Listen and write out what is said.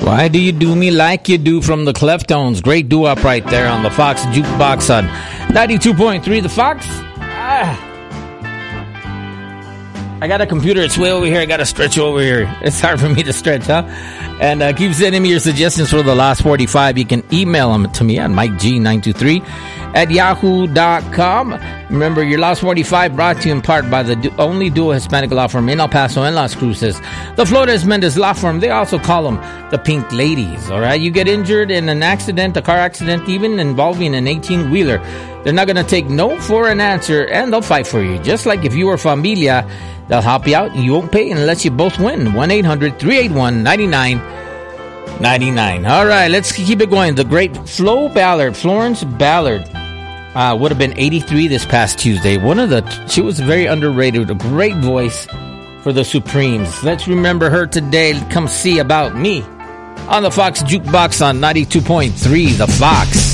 Why do you do me like you do from the Cleftones? Great doo-wop right there on the Fox Jukebox on 92.3 The Fox. I got a computer. It's way over here. I got to stretch over here. It's hard for me to stretch, huh? And keep sending me your suggestions for the last 45. You can email them to me at MikeG923@yahoo.com. Remember, your last 45 brought to you in part by the only dual Hispanic law firm in El Paso and Las Cruces, the Flores Mendez Law Firm. They also call them the Pink Ladies, all right? You get injured in an accident, a car accident, even involving an 18-wheeler. They're not going to take no for an answer, and they'll fight for you. Just like if you were familia, they'll help you out. You won't pay unless you both win. 1-800-381-9999. All right, let's keep it going. The great Florence Ballard, would have been 83 this past Tuesday. She was very underrated, a great voice for the Supremes. Let's remember her today. Come see about me on the Fox Jukebox on 92.3 The Fox.